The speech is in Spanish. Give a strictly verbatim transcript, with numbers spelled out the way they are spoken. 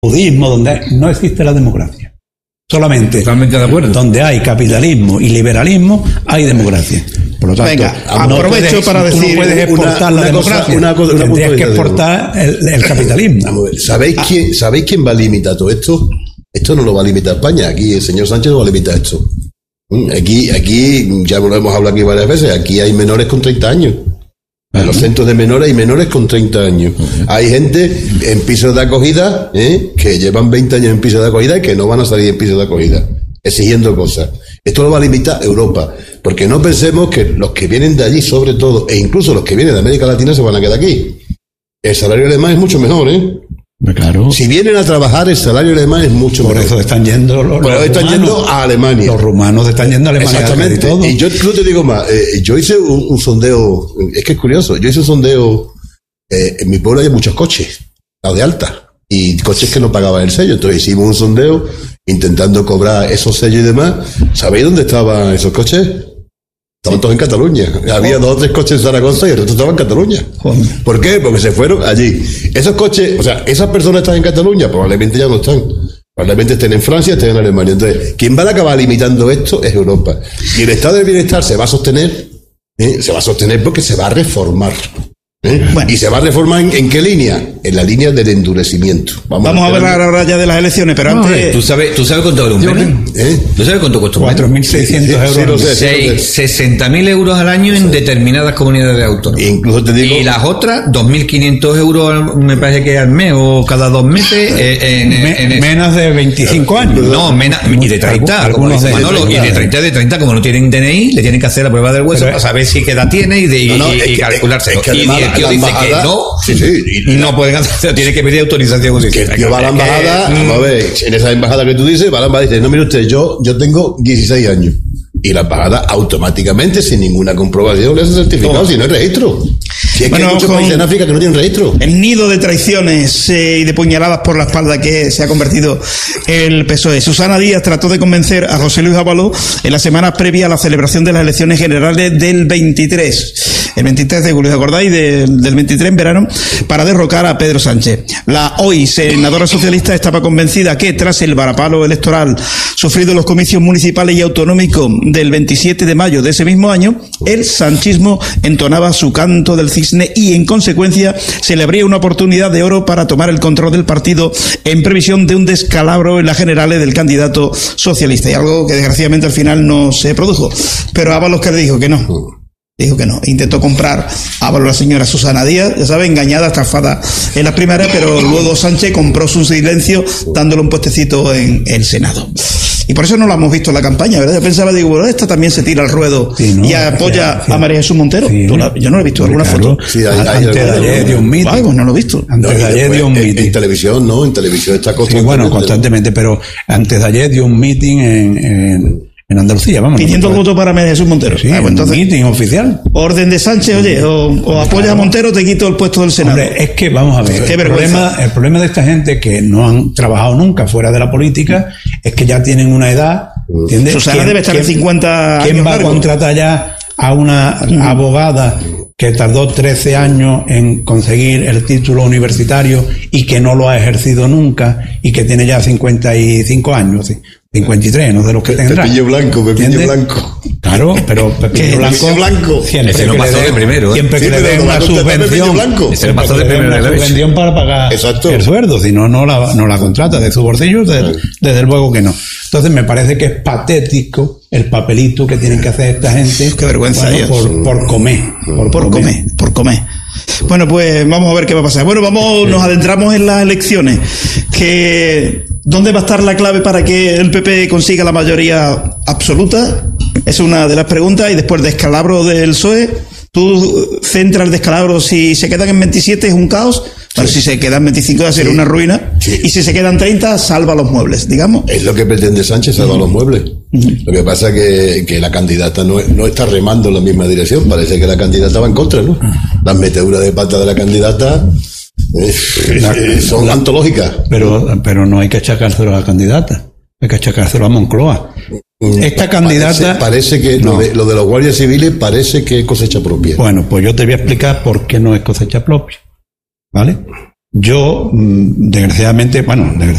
budismo, donde no existe la democracia. Solamente totalmente de acuerdo. Donde hay capitalismo y liberalismo, hay democracia. Por lo tanto, venga, no aprovecho puedes, para decir. Tú no puedes exportar una, la una democracia. Cosa, una cosa, una Tendrías que exportar el, el capitalismo. ¿Sabéis, ah. quién, ¿Sabéis quién va a limitar todo esto? Esto no lo va a limitar España. Aquí el señor Sánchez no va a limitar esto. Aquí, aquí ya lo hemos hablado aquí varias veces. Aquí hay menores con treinta años. En los centros de menores hay menores con treinta años. Uh-huh. Hay gente en pisos de acogida ¿eh? que llevan veinte años en pisos de acogida y que no van a salir en pisos de acogida, exigiendo cosas. Esto lo va a limitar Europa, porque no pensemos que los que vienen de allí, sobre todo, e incluso los que vienen de América Latina, se van a quedar aquí. El salario alemán es mucho mejor, ¿eh? Claro. Si vienen a trabajar, el salario alemán es mucho Por mejor. Por eso están yendo los, Por los están rumanos, yendo a Alemania. Los rumanos están yendo a Alemania. Exactamente. Todo. Y yo no te digo más. Eh, yo hice un, un sondeo. Es que es curioso. Yo hice un sondeo. Eh, en mi pueblo hay muchos coches, los de alta, y coches que no pagaban el sello. Entonces hicimos un sondeo intentando cobrar esos sellos y demás. ¿Sabéis dónde estaban esos coches? Estaban todos en Cataluña. Había dos o tres coches en Zaragoza y el resto estaban en Cataluña. ¿Por qué? Porque se fueron allí. Esos coches, o sea, esas personas están en Cataluña, probablemente ya no están. Probablemente estén en Francia, estén en Alemania. Entonces, quien va a acabar limitando esto es Europa. Y el estado del bienestar se va a sostener, ¿eh? se va a sostener porque se va a reformar. ¿Eh? Bueno. ¿Y se va a reformar en, en qué línea? En la línea del endurecimiento. Vamos, Vamos a, a hablar ahora ya de las elecciones, pero no, antes... ¿Tú sabes, ¿Tú sabes cuánto vale un metro? ¿Eh? ¿Tú sabes cuánto cuesta un metro? cuatro mil seiscientos euros. Sí, sí, sí, sesenta mil euros al año en determinadas comunidades autónomas. Incluso te digo... Y las otras, dos mil quinientos euros me parece que al mes o cada dos meses. Eh, en, Me, en, en menos de veinticinco años. No, menos, y de treinta. Como dice Manolo, y de treinta, de treinta, como no tienen D N I, le tienen que hacer la prueba del hueso pero, para saber si qué edad tiene y, de, no, no, y, y que, calcularse. Es que y el tío dice que no. Sí, sí, y, no pueden hacer, tiene que pedir autorización. Que el tío va a la embajada, que, vamos a ver, en esa embajada que tú dices, va a la embajada y dice, no, mire usted, yo, yo tengo dieciséis años. Y la embajada automáticamente, sin ninguna comprobación, le hace certificado, oh. si no hay registro. Si es bueno, que hay muchos países en África que no tienen registro. El nido de traiciones eh, y de puñaladas por la espalda que se ha convertido el P S O E. Susana Díaz trató de convencer a José Luis Ábalos en las semanas previas a la celebración de las elecciones generales del veintitrés. El veintitrés de julio, ¿os acordáis? De, del veintitrés en verano, para derrocar a Pedro Sánchez. La hoy senadora socialista estaba convencida que tras el varapalo electoral sufrido en los comicios municipales y autonómicos del veintisiete de mayo de ese mismo año, el sanchismo entonaba su canto del cisne y en consecuencia se le abría una oportunidad de oro para tomar el control del partido en previsión de un descalabro en las generales del candidato socialista, y algo que desgraciadamente al final no se produjo. Pero Ábalos que dijo que no. Dijo que no. Intentó comprar a la señora Susana Díaz, ya sabe, engañada, estafada en las primarias, pero luego Sánchez compró su silencio dándole un puestecito en el Senado. Y por eso no lo hemos visto en la campaña, ¿verdad? Yo pensaba, digo, bueno, esta también se tira al ruedo sí, no, y apoya sí, sí. a María Jesús Montero. Sí, la, yo no lo he visto, alguna claro. foto. Sí, hay, hay, antes de ayer dio un meeting. Ay, pues no lo he visto. Antes no, de ayer dio un en, meeting. En televisión, ¿no? En televisión está constantemente. Sí, bueno, constantemente, pero antes de ayer dio un meeting en... en en Andalucía, vamos. Pidiendo el voto para María Jesús Montero. Sí, ah, pues entonces, un meeting oficial. Orden de Sánchez, oye, o, o apoya claro. a Montero, te quito el puesto del Senado. Hombre, es que, vamos a ver, Qué el vergüenza. problema, el problema de esta gente que no han trabajado nunca fuera de la política es que ya tienen una edad, ¿entiendes? Susana debe estar en cincuenta años. ¿Quién va largo? a contratar ya a una uh-huh. abogada que tardó trece años en conseguir el título universitario y que no lo ha ejercido nunca y que tiene ya cincuenta y cinco años, ¿sí? cincuenta y tres, no de los que tendrá. Pepillo blanco, Pepillo ¿entiendes? blanco. Claro, pero Pepillo blanco. Pepillo blanco. Siempre ese no pasó de primero. ¿eh? Siempre sí, que le den una subvención. Ese no pasó de primero. Una subvención para pagar Exacto. el sueldo, si no, no la, no la contrata de su bolsillo, desde, desde luego que no. Entonces me parece que es patético el papelito que tienen que hacer esta gente. Qué vergüenza. Bueno, por, por comer. Por, por comer. comer, por comer. Bueno, pues vamos a ver qué va a pasar. Bueno, vamos, nos adentramos en las elecciones. Que, ¿dónde va a estar la clave para que el P P consiga la mayoría absoluta? Es una de las preguntas. Y después el descalabro del P S O E. Tú centras el descalabro, si se quedan en veintisiete es un caos. Pero sí. si se quedan veinticinco va a ser sí. una ruina. Sí. Y si se quedan treinta, salva los muebles, digamos. Es lo que pretende Sánchez, salvar uh-huh. los muebles. Uh-huh. Lo que pasa es que, que la candidata no, no está remando en la misma dirección. Parece que la candidata va en contra, ¿no? Uh-huh. Las meteduras de pata de la candidata eh, la, eh, son la, antológicas. Pero, pero no hay que achacárselo a la candidata. Hay que achacárselo a Moncloa. Esta candidata... Parece, parece que no. lo, de, lo de los guardias civiles parece que es cosecha propia. Bueno, pues yo te voy a explicar por qué no es cosecha propia. ¿Vale? Yo, desgraciadamente, bueno, desgraciadamente,